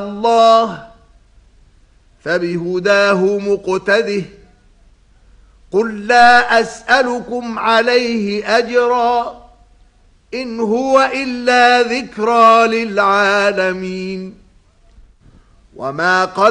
الله فبهداه مقتده قل لا أسألكم عليه أجرا إن هو إلا ذكرى للعالمين وما